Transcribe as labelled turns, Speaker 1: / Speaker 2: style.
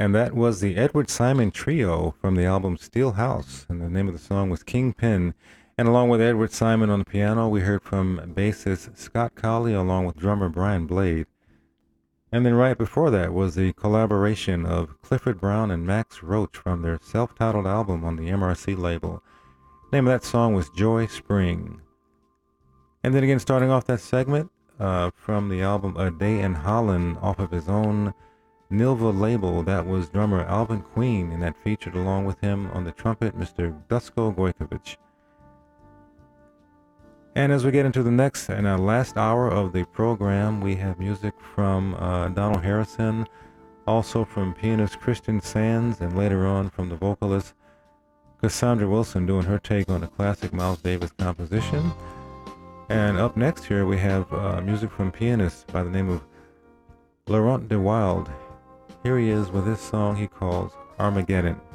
Speaker 1: And that was the Edward Simon Trio from the album Steel House. And the name of the song was Kingpin. And along with Edward Simon on the piano, we heard from bassist Scott Colley along with drummer Brian Blade. And then right before that was the collaboration of Clifford Brown and Max Roach from their self-titled album on the MRC label. The name of that song was Joy Spring. And then again, starting off that segment from the album A Day in Holland off of his own Nilva label, that was drummer Alvin Queen, and that featured along with him on the trumpet Mr. Dusko Gojkovic. And as we get into the next and last hour of the program, we have music from Donald Harrison, also from pianist Christian Sands, and later on from the vocalist Cassandra Wilson doing her take on a classic Miles Davis composition. And up next here we have music from pianist by the name of Laurent de Wilde. Here he is with this song he calls Armageddon.